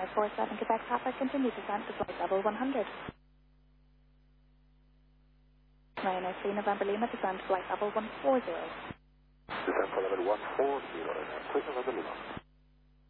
547 Quebec Papa, continue descent to flight level 100. Ryanair 3 November Lima, descent to flight level 140. Descent for level 140, Ryanair 3 November Lima.